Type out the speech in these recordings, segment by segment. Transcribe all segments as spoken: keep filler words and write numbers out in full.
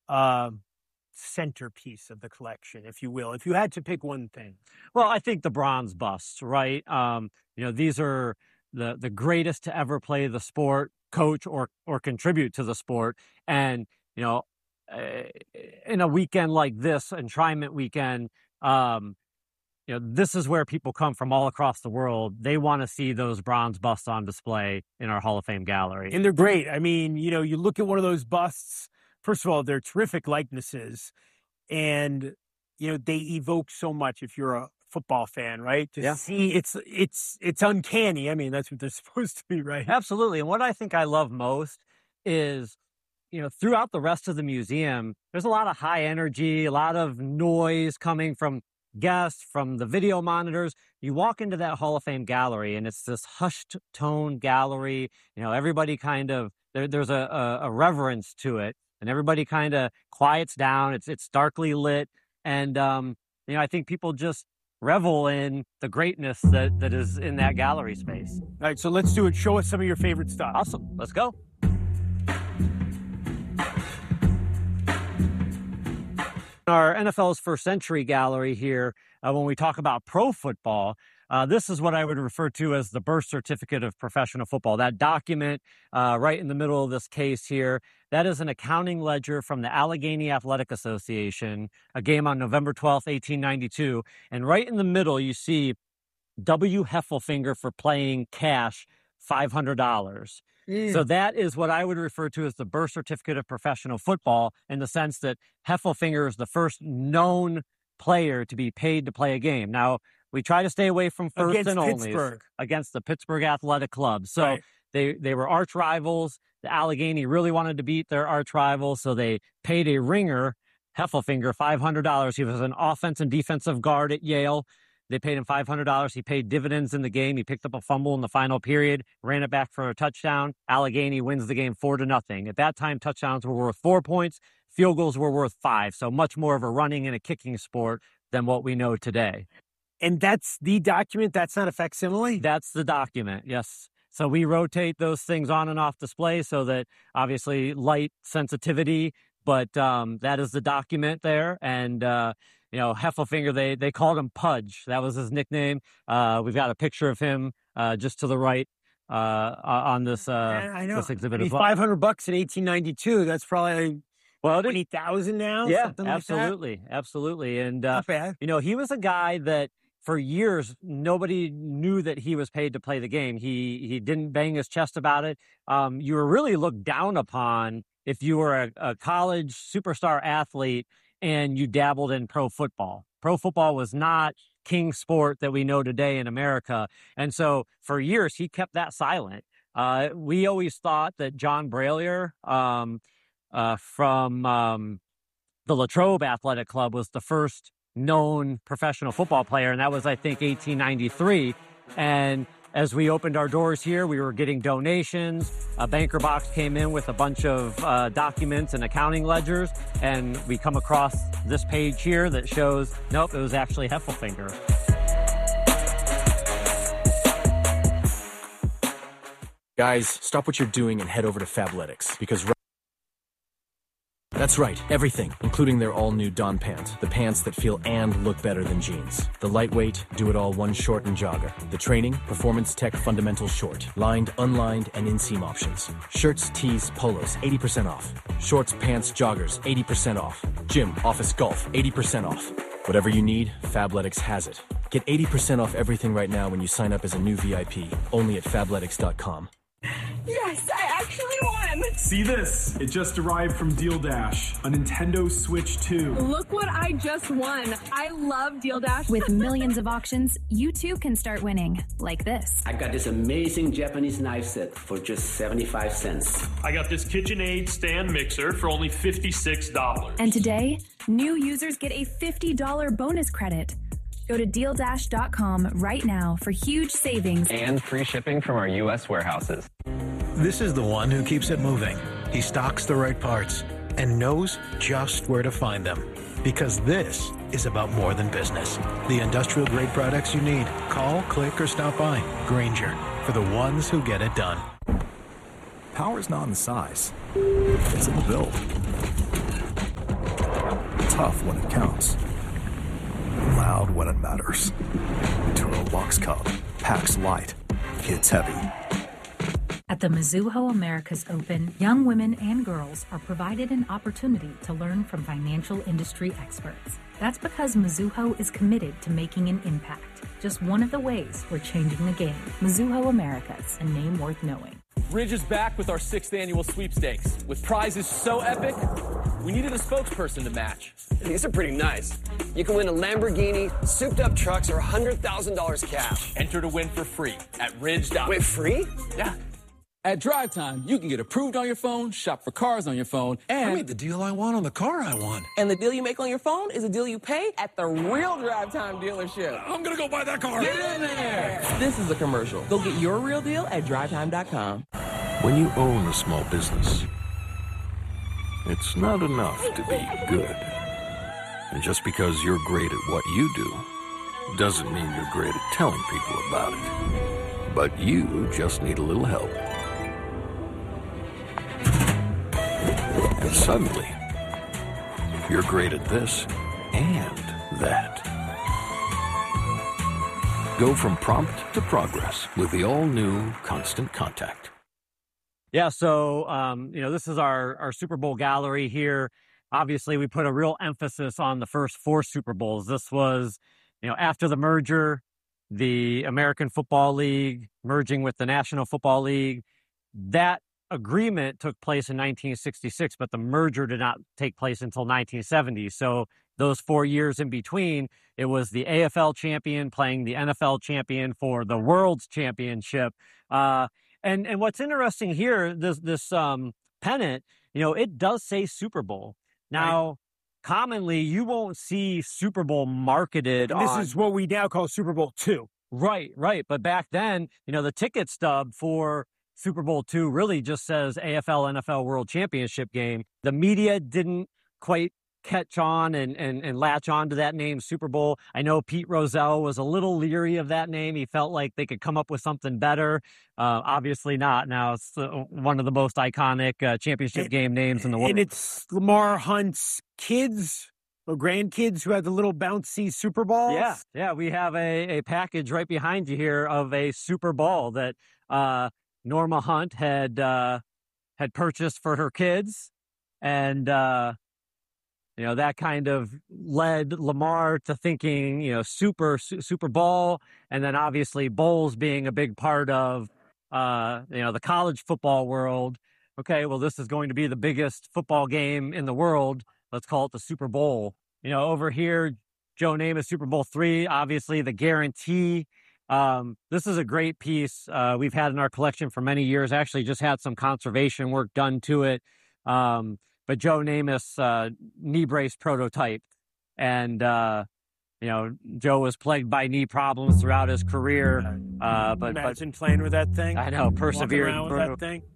uh, centerpiece of the collection, if you will, if you had to pick one thing? Well, I think the bronze busts, right? Um, you know, these are the the greatest to ever play the sport, coach or or contribute to the sport. And, you know, uh, in a weekend like this, enshrinement weekend, um, you know, this is where people come from all across the world. They want to see those bronze busts on display in our Hall of Fame gallery. And they're great. I mean, you know, you look at one of those busts, first of all, they're terrific likenesses. And, you know, they evoke so much if you're a football fan, right? To Yeah. see it's it's it's uncanny. I mean, that's what they're supposed to be, right? Absolutely. And what I think I love most is, you know, throughout the rest of the museum, there's a lot of high energy, a lot of noise coming from guests, from the video monitors. You walk into that Hall of Fame gallery and it's this hushed tone gallery. You know, everybody kind of, there, there's a, a, a reverence to it, and everybody kind of quiets down. It's, it's darkly lit. And, um, you know, I think people just revel in the greatness that, that is in that gallery space. All right, so let's do it. Show us some of your favorite stuff. Awesome. Let's go. Our N F L's first century gallery here, uh, when we talk about pro football, uh, this is what I would refer to as the birth certificate of professional football. That document uh, right in the middle of this case here, that is an accounting ledger from the Allegheny Athletic Association, a game on November twelfth, eighteen ninety-two. And right in the middle, you see W. Heffelfinger for playing cash, five hundred dollars. Mm. So that is what I would refer to as the birth certificate of professional football, in the sense that Heffelfinger is the first known player to be paid to play a game. Now, we try to stay away from first Against and only Pittsburgh. against the Pittsburgh Athletic Club. So Right. they, they were arch rivals. The Allegheny really wanted to beat their arch rivals, so they paid a ringer, Heffelfinger, five hundred dollars. He was an offense and defensive guard at Yale. They paid him five hundred dollars. He paid dividends in the game. He picked up a fumble in the final period, ran it back for a touchdown. Allegheny wins the game four to nothing. At that time, touchdowns were worth four points. Field goals were worth five. So much more of a running and a kicking sport than what we know today. And that's the document? That's not a facsimile? That's the document, yes. So we rotate those things on and off display so that obviously light sensitivity, but um, that is the document there. And, uh, you know, Heffelfinger, they they called him Pudge. That was his nickname. Uh, we've got a picture of him uh, just to the right uh, on this uh, I know. this exhibit I mean, as well. five hundred bucks in eighteen ninety-two. That's probably well, twenty thousand now. Yeah, something like absolutely, that. absolutely. And uh, Not bad. you know, he was a guy that for years nobody knew that he was paid to play the game. He he didn't bang his chest about it. Um, you were really looked down upon if you were a, a college superstar athlete and you dabbled in pro football. Pro football was not king sport that we know today in America. And so for years, he kept that silent. Uh, we always thought that John Bralier um, uh, from um, the Latrobe Athletic Club was the first known professional football player. And that was, I think, eighteen ninety-three. And as we opened our doors here, we were getting donations. A banker box came in with a bunch of uh, documents and accounting ledgers, and we come across this page here that shows, nope, it was actually Heffelfinger. Guys, stop what you're doing and head over to Fabletics, because that's right, everything, including their all-new Don pants. The pants that feel and look better than jeans. The lightweight, do-it-all one short and jogger. The training, Performance Tech Fundamental Short. Lined, unlined, and inseam options. Shirts, tees, polos, eighty percent off. Shorts, pants, joggers, eighty percent off. Gym, office, golf, eighty percent off. Whatever you need, Fabletics has it. Get eighty percent off everything right now when you sign up as a new V I P. Only at fabletics dot com. Yes, I actually won! See this? It just arrived from Deal Dash, a Nintendo Switch two. Look what I just won. I love Deal Dash. With millions of auctions, you too can start winning, like this. I got this amazing Japanese knife set for just seventy-five cents. I got this KitchenAid stand mixer for only fifty-six dollars. And today, new users get a fifty dollars bonus credit. Go to deal dash dot com right now for huge savings and free shipping from our U S warehouses. This is the one who keeps it moving. He stocks the right parts and knows just where to find them. Because this is about more than business. The industrial grade products you need. Call, click, or stop by. Grainger, for the ones who get it done. Power's not in the size. It's in the build. tough when it counts. Loud when it matters. Turo Box Cub. Packs light. Kids heavy. At the Mizuho Americas Open, young women and girls are provided an opportunity to learn from financial industry experts. That's because Mizuho is committed to making an impact. Just one of the ways we're changing the game. Mizuho Americas, a name worth knowing. Ridge is back with our sixth annual sweepstakes. With prizes so epic, we needed a spokesperson to match. These are pretty nice. You can win a Lamborghini, souped-up trucks, or one hundred thousand dollars cash. Enter to win for free at ridge dot com. Wait, free? Yeah. At Drive Time, you can get approved on your phone, shop for cars on your phone, and... I made the deal I want on the car I want. And the deal you make on your phone is a deal you pay at the real Drive Time dealership. I'm gonna go buy that car. Get in there! This is a commercial. Go get your real deal at drive time dot com. When you own a small business, it's not enough to be good. And just because you're great at what you do, doesn't mean you're great at telling people about it. But you just need a little help. And suddenly, you're great at this and that. Go from prompt to progress with the all-new Constant Contact. Yeah, so, um, you know, this is our, our Super Bowl gallery here. Obviously, we put a real emphasis on the first four Super Bowls. This was, you know, after the merger, the American Football League merging with the National Football League. That agreement took place in nineteen sixty-six, but the merger did not take place until nineteen seventy. So those four years in between, it was the A F L champion playing the N F L champion for the World's Championship. Uh, and and what's interesting here, this this um, pennant, you know, it does say Super Bowl. Now, right. Commonly, you won't see Super Bowl marketed and this on... is what we now call Super Bowl two. Right, right. But back then, you know, the ticket stub for Super Bowl two really just says A F L N F L World Championship game. The media didn't quite catch on and, and, and latch on to that name, Super Bowl. I know Pete Rozelle was a little leery of that name. He felt like they could come up with something better. Uh, obviously not. Now it's uh, one of the most iconic uh, championship and, game names in the world. And it's Lamar Hunt's kids or grandkids who had the little bouncy Super Balls. Yeah, yeah. We have a, a package right behind you here of a Super Ball that uh, Norma Hunt had uh, had purchased for her kids. And, uh, you know, that kind of led Lamar to thinking, you know, super, su- Super Bowl. And then obviously bowls being a big part of, uh, you know, the college football world. Okay, well, this is going to be the biggest football game in the world. Let's call it the Super Bowl. You know, over here, Joe Namath Super Bowl three, obviously the guarantee. Um, this is a great piece uh, we've had in our collection for many years. Actually just had some conservation work done to it. Um, but Joe Namath's uh, knee brace prototype. And, uh, you know, Joe was plagued by knee problems throughout his career. Uh, but Imagine but, playing with that thing. I know, persevered. Walking around with that thing.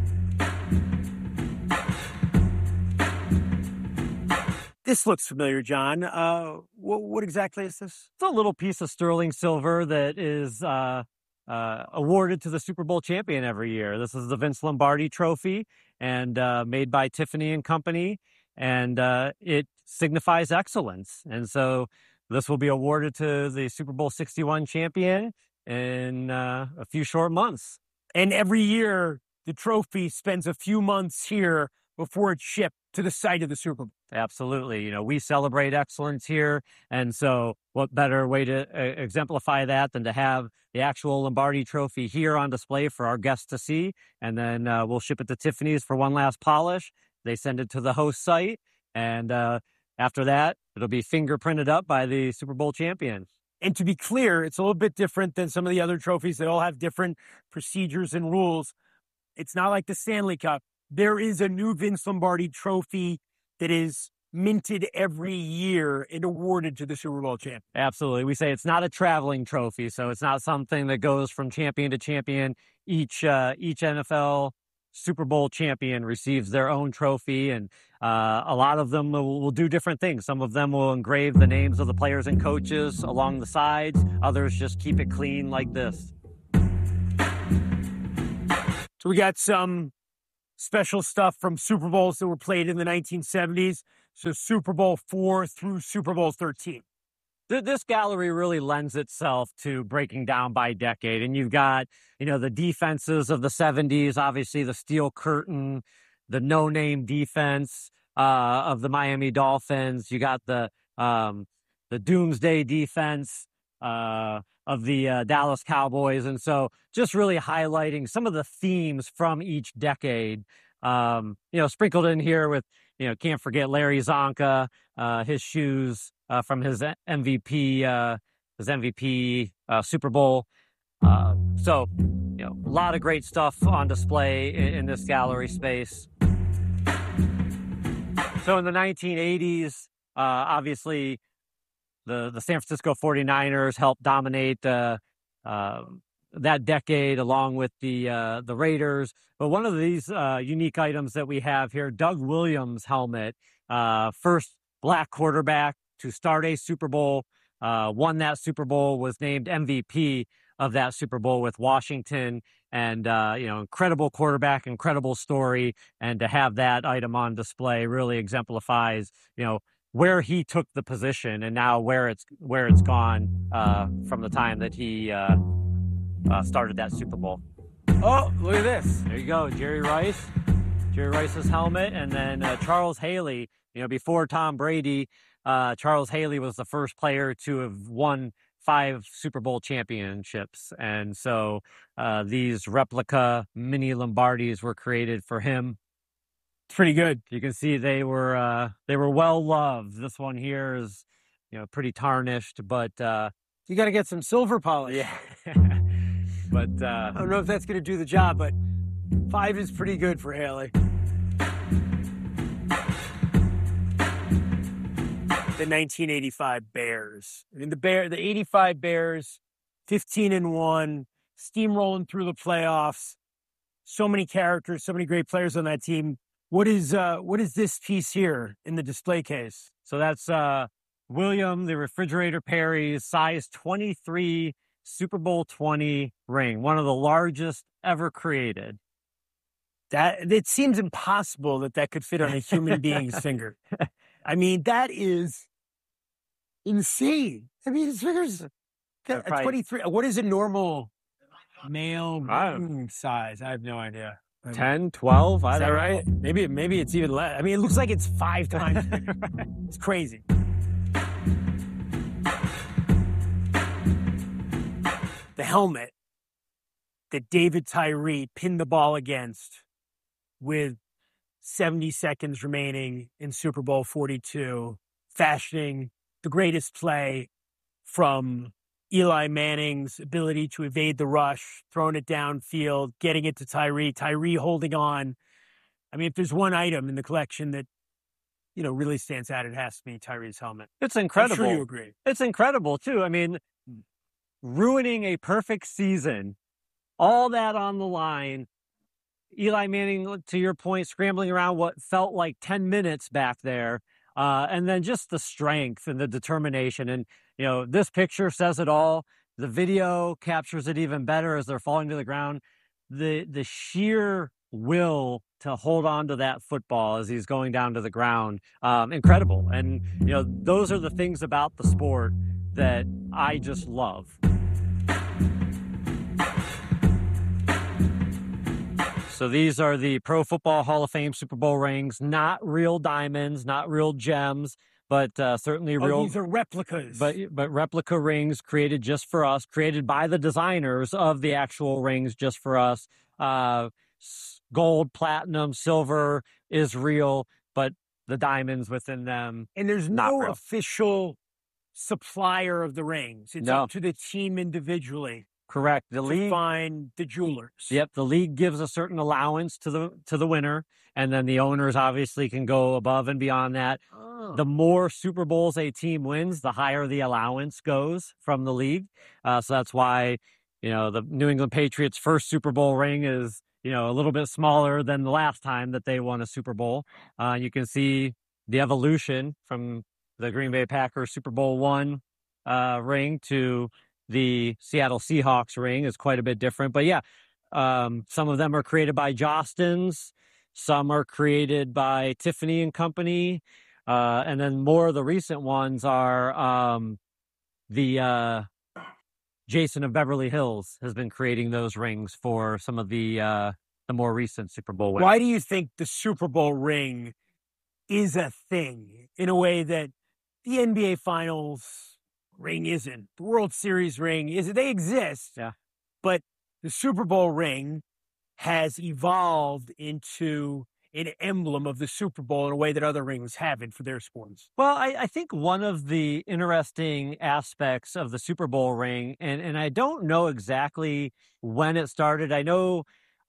This looks familiar, John. Uh, what, what exactly is this? It's a little piece of sterling silver that is uh, uh, awarded to the Super Bowl champion every year. This is the Vince Lombardi Trophy, and uh, made by Tiffany and Company, and uh, it signifies excellence. And so this will be awarded to the Super Bowl sixty-one champion in uh, a few short months. And every year, the trophy spends a few months here before it's shipped to the site of the Super Bowl. Absolutely. You know, we celebrate excellence here. And so what better way to uh, exemplify that than to have the actual Lombardi Trophy here on display for our guests to see. And then uh, we'll ship it to Tiffany's for one last polish. They send it to the host site. And uh, after that, it'll be fingerprinted up by the Super Bowl champion. And to be clear, it's a little bit different than some of the other trophies. They all have different procedures and rules. It's not like the Stanley Cup. There is a new Vince Lombardi Trophy that is minted every year and awarded to the Super Bowl champion. Absolutely. We say it's not a traveling trophy, so it's not something that goes from champion to champion. Each uh, each N F L Super Bowl champion receives their own trophy, and uh, a lot of them will, will do different things. Some of them will engrave the names of the players and coaches along the sides. Others just keep it clean like this. So we got some special stuff from Super Bowls that were played in the nineteen seventies. So Super Bowl four through Super Bowl thirteen. This gallery really lends itself to breaking down by decade. And you've got, you know, the defenses of the seventies, obviously the Steel Curtain, the no-name defense uh, of the Miami Dolphins. You got the um, the Doomsday defense uh, of the uh, Dallas Cowboys. And so just really highlighting some of the themes from each decade, um, you know, sprinkled in here with, you know, can't forget Larry Zonka, uh, his shoes uh, from his M V P, uh, his M V P uh, Super Bowl. Uh, so, you know, a lot of great stuff on display in, in this gallery space. So in the nineteen eighties, uh, obviously, the, the San Francisco forty-niners helped dominate uh, uh, that decade along with the uh, the Raiders. But one of these uh, unique items that we have here, Doug Williams' helmet, uh, first black quarterback to start a Super Bowl, uh, won that Super Bowl, was named M V P of that Super Bowl with Washington. And, uh, you know, incredible quarterback, incredible story. And to have that item on display really exemplifies, you know, where he took the position and now where it's where it's gone uh, from the time that he uh, uh, started that Super Bowl. Oh, look at this. There you go, Jerry Rice. Jerry Rice's helmet. And then uh, Charles Haley, you know, before Tom Brady, uh, Charles Haley was the first player to have won five Super Bowl championships. And so uh, these replica mini Lombardis were created for him. It's pretty good. You can see they were uh, they were well loved. This one here is, you know, pretty tarnished, but uh, you got to get some silver polish. Yeah. But uh, I don't know if that's going to do the job, but five is pretty good for Haley. The nineteen eighty-five Bears. I mean, the Bear, the eighty-five Bears, fifteen and one, steamrolling through the playoffs. So many characters, so many great players on that team. What is uh, what is this piece here in the display case? So that's uh, William the Refrigerator Perry's size twenty-three Super Bowl twenty ring, one of the largest ever created. That it seems impossible that that could fit on a human being's finger. I mean, that is insane. I mean, his fingers a twenty-three. What is a normal male mm, size? I have no idea. ten, twelve? Is that right? Maybe, maybe it's even less. I mean, it looks like it's five times bigger. It's crazy. The helmet that David Tyree pinned the ball against with seventy seconds remaining in Super Bowl forty-two, fashioning the greatest play from Eli Manning's ability to evade the rush, throwing it downfield, getting it to Tyree, Tyree holding on. I mean, if there's one item in the collection that, you know, really stands out, it has to be Tyree's helmet. It's incredible. I'm sure you agree. It's incredible, too. I mean, ruining a perfect season, all that on the line. Eli Manning, to your point, scrambling around what felt like ten minutes back there. Uh, and then just the strength and the determination. And, you know, this picture says it all. The video captures it even better as they're falling to the ground. The the sheer will to hold on to that football as he's going down to the ground. Um, incredible. And, you know, those are the things about the sport that I just love. So these are the Pro Football Hall of Fame Super Bowl rings, not real diamonds, not real gems, but uh, certainly real. Oh, these are replicas. But but replica rings created just for us, created by the designers of the actual rings just for us. Uh, gold, platinum, silver is real, but the diamonds within them. And there's no real official supplier of the rings. It's no. up to the team individually. Correct. The to league find the jewelers. Yep. The league gives a certain allowance to the to the winner, and then the owners obviously can go above and beyond that. Oh. The more Super Bowls a team wins, the higher the allowance goes from the league. Uh, so that's why, you know, the New England Patriots' first Super Bowl ring is, you know, a little bit smaller than the last time that they won a Super Bowl. Uh, you can see the evolution from the Green Bay Packers Super Bowl one uh, ring to the Seattle Seahawks ring is quite a bit different. But yeah, um, some of them are created by Jostens. Some are created by Tiffany and Company. Uh, and then more of the recent ones are um, the uh, Jason of Beverly Hills has been creating those rings for some of the uh, the more recent Super Bowl winners. Why do you think the Super Bowl ring is a thing in a way that the N B A Finals ring isn't? The World Series ring is. They exist, yeah, but the Super Bowl ring has evolved into an emblem of the Super Bowl in a way that other rings haven't for their sports. Well, I, I think one of the interesting aspects of the Super Bowl ring, and, and I don't know exactly when it started. I know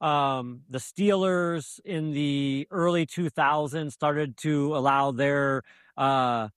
um, the Steelers in the early two thousands started to allow their uh,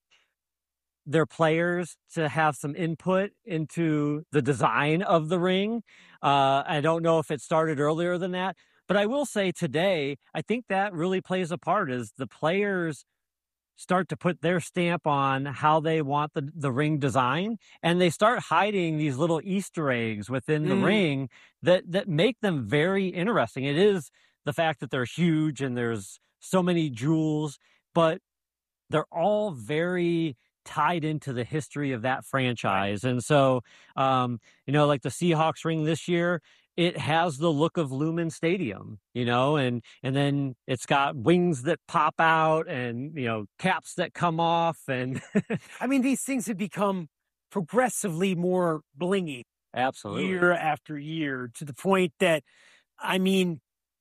their players to have some input into the design of the ring. Uh, I don't know if it started earlier than that. But I will say today, I think that really plays a part as the players start to put their stamp on how they want the, the ring design, and they start hiding these little Easter eggs within the Mm. ring that, that make them very interesting. It is the fact that they're huge and there's so many jewels, but they're all very tied into the history of that franchise. And so, um, you know, like the Seahawks ring this year, it has the look of Lumen Stadium, you know, and, and then it's got wings that pop out and, you know, caps that come off. And I mean, these things have become progressively more blingy. Absolutely. Year after year, to the point that, I mean,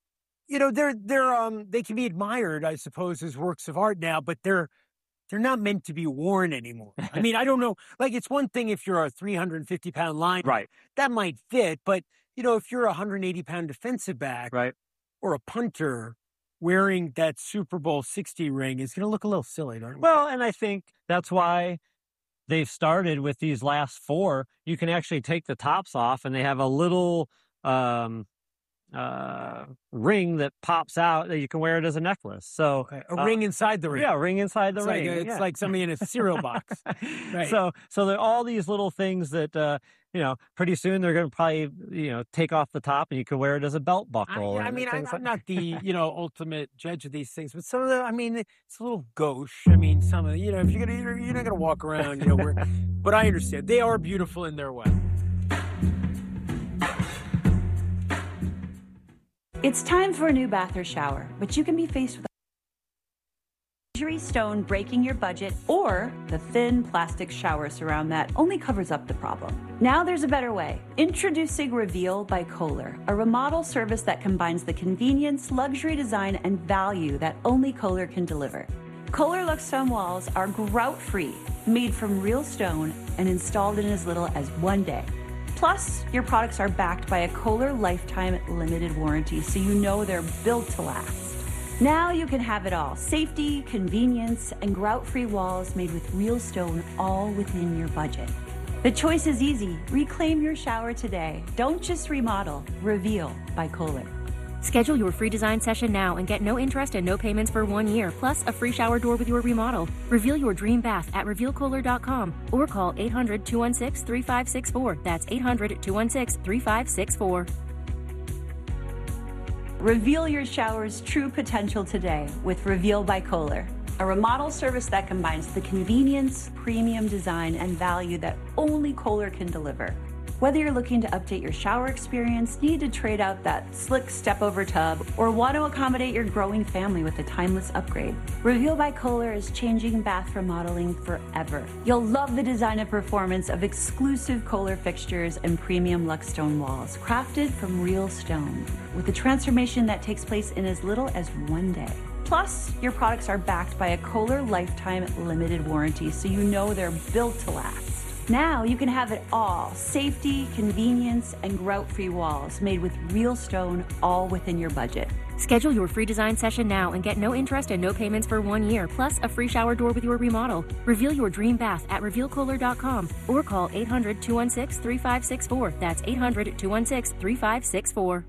you know, they're, they're, um, they can be admired, I suppose, as works of art now, but they're, they're not meant to be worn anymore. I mean, I don't know. Like, it's one thing if you're a three hundred fifty pound lineman, right? That might fit, but you know, if you're a one hundred eighty pound defensive back, right, or a punter wearing that Super Bowl sixty ring, is going to look a little silly, don't it? Well, and I think that's why they've started with these last four. You can actually take the tops off, and they have a little um, uh, ring that pops out that you can wear it as a necklace. So okay. a uh, ring inside the ring. Yeah, a ring inside the it's ring. Like a, it's yeah. like somebody in a cereal box. Right. So, so there are all these little things that, uh, you know, pretty soon they're going to probably, you know, take off the top and you can wear it as a belt buckle. I, I and mean, I, things I'm like- not the, you know, ultimate judge of these things, but some of them, I mean, it's a little gauche. I mean, some of, you know, if you're going to, you're, you're not going to walk around, you know, where, but I understand. They are beautiful in their way. It's time for a new bath or shower, but you can be faced with luxury stone breaking your budget, or the thin plastic shower surround that only covers up the problem. Now there's a better way. Introducing Reveal by Kohler, a remodel service that combines the convenience, luxury design, and value that only Kohler can deliver. Kohler Luxstone walls are grout-free, made from real stone, and installed in as little as one day. Plus, your products are backed by a Kohler Lifetime Limited Warranty, so you know they're built to last. Now you can have it all. Safety, convenience, and grout-free walls made with real stone, all within your budget. The choice is easy. Reclaim your shower today. Don't just remodel. Reveal by Kohler. Schedule your free design session now and get no interest and no payments for one year, plus a free shower door with your remodel. Reveal your dream bath at reveal kohler dot com or call eight hundred, two one six, three five six four. That's eight hundred, two one six, three five six four. Reveal your shower's true potential today with Reveal by Kohler, a remodel service that combines the convenience, premium design, and value that only Kohler can deliver. Whether you're looking to update your shower experience, need to trade out that slick step-over tub, or want to accommodate your growing family with a timeless upgrade, Reveal by Kohler is changing bath remodeling forever. You'll love the design and performance of exclusive Kohler fixtures and premium Luxstone walls, crafted from real stone, with a transformation that takes place in as little as one day. Plus, your products are backed by a Kohler Lifetime Limited Warranty, so you know they're built to last. Now you can have it all. Safety, convenience, and grout-free walls made with real stone, all within your budget. Schedule your free design session now and get no interest and no payments for one year, plus a free shower door with your remodel. Reveal your dream bath at reveal kohler dot com or call eight hundred, two one six, three five six four. That's eight hundred, two one six, three five six four.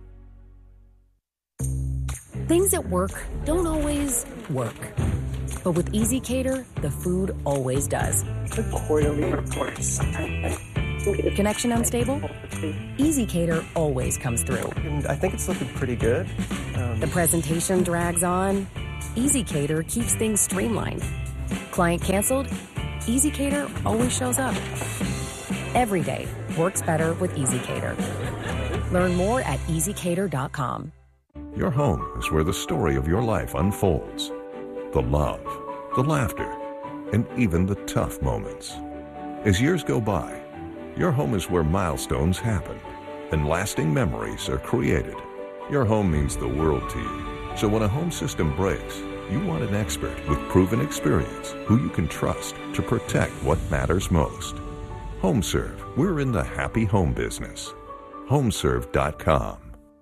Things at work don't always work. But with Easy Cater, the food always does. The quarterly reports. Connection unstable? Easy Cater always comes through. And I think it's looking pretty good. Um, the presentation drags on? Easy Cater keeps things streamlined. Client canceled? EasyCater always shows up. Every day works better with EasyCater. Learn more at easy cater dot com. Your home is where the story of your life unfolds. The love, the laughter, and even the tough moments. As years go by, your home is where milestones happen and lasting memories are created. Your home means the world to you. So when a home system breaks, you want an expert with proven experience who you can trust to protect what matters most. HomeServe, we're in the happy home business. home serve dot com.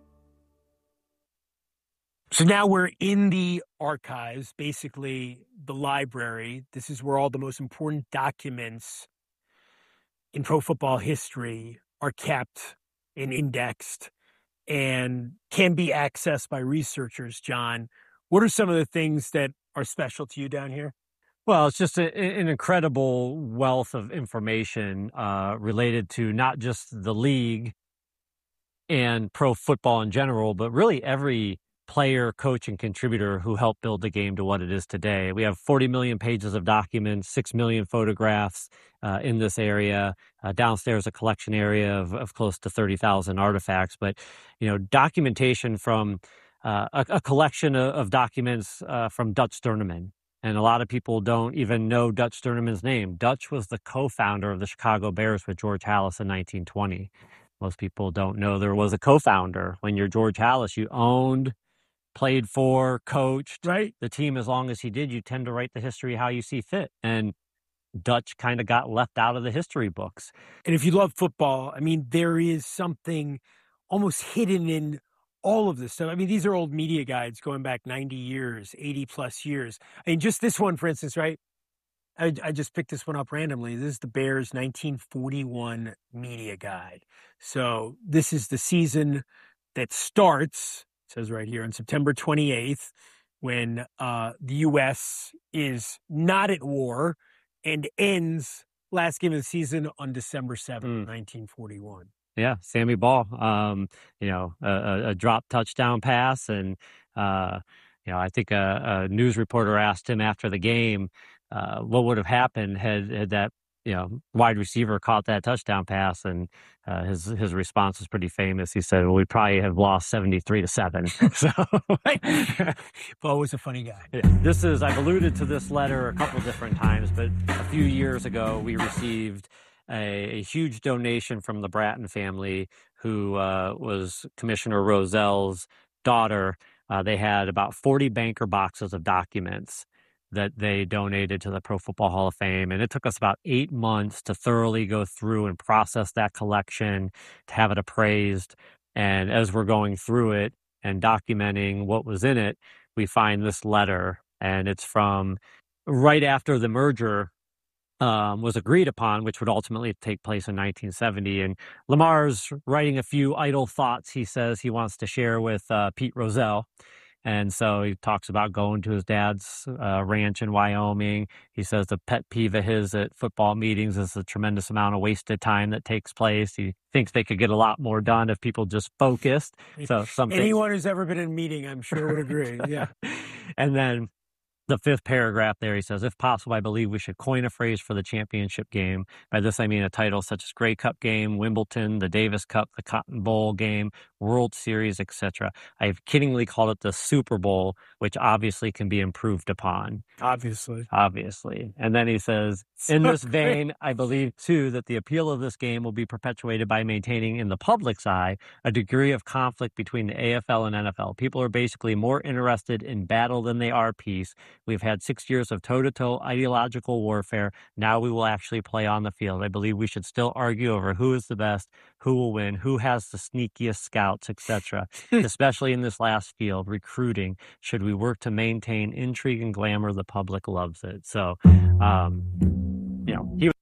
So now we're in the archives, basically the library. This is where all the most important documents in pro football history are kept and indexed and can be accessed by researchers. John, what are some of the things that are special to you down here? Well, it's just a, an incredible wealth of information uh, related to not just the league and pro football in general, but really every player, coach, and contributor who helped build the game to what it is today. We have forty million pages of documents, six million photographs uh, in this area. Uh, downstairs, a collection area of, of close to thirty thousand artifacts. But, you know, documentation from uh, a, a collection of, of documents uh, from Dutch Sterneman. And a lot of people don't even know Dutch Sterneman's name. Dutch was the co-founder of the Chicago Bears with George Halas in nineteen twenty. Most people don't know there was a co-founder. When you're George Halas, you owned, played for, coached right. the team as long as he did. You tend to write the history how you see fit. And Dutch kind of got left out of the history books. And if you love football, I mean, there is something almost hidden in all of this stuff. I mean, these are old media guides going back ninety years, eighty plus years. I mean, just this one, for instance, right? I, I just picked this one up randomly. This is the Bears nineteen forty-one media guide. So this is the season that starts, it says right here, on September twenty-eighth, when uh, the U S is not at war and ends last game of the season on December seventh, mm. nineteen forty-one. Yeah, Sammy Ball, um, you know, a, a drop touchdown pass. And, uh, you know, I think a, a news reporter asked him after the game uh, what would have happened had, had that, you know, wide receiver caught that touchdown pass. And uh, his his response was pretty famous. He said, well, we'd probably have lost seventy-three to seven. So, Ball was a funny guy. Yeah. This is, I've alluded to this letter a couple different times, but a few years ago, we received A, a huge donation from the Bratton family, who uh, was Commissioner Rozell's daughter. Uh, they had about forty banker boxes of documents that they donated to the Pro Football Hall of Fame. And it took us about eight months to thoroughly go through and process that collection, to have it appraised. And as we're going through it and documenting what was in it, we find this letter. And it's from right after the merger Um, was agreed upon, which would ultimately take place in nineteen seventy. And Lamar's writing a few idle thoughts he says he wants to share with uh, Pete Rozelle. And so he talks about going to his dad's uh, ranch in Wyoming. He says the pet peeve of his at football meetings is the tremendous amount of wasted time that takes place. He thinks they could get a lot more done if people just focused. So something. Anyone who's ever been in a meeting, I'm sure would agree. Yeah. And then the fifth paragraph there, he says, if possible, I believe we should coin a phrase for the championship game. By this, I mean a title such as Grey Cup game, Wimbledon, the Davis Cup, the Cotton Bowl game, World Series, et cetera. I have kiddingly called it the Super Bowl, which obviously can be improved upon. Obviously. Obviously. And then he says, in this vein, I believe, too, that the appeal of this game will be perpetuated by maintaining in the public's eye a degree of conflict between the A F L and N F L. People are basically more interested in battle than they are peace. We've had six years of toe-to-toe ideological warfare. Now we will actually play on the field. I believe we should still argue over who is the best, who will win, who has the sneakiest scouts, et cetera. Especially in this last field, recruiting. Should we work to maintain intrigue and glamour? The public loves it. So, um, you know, he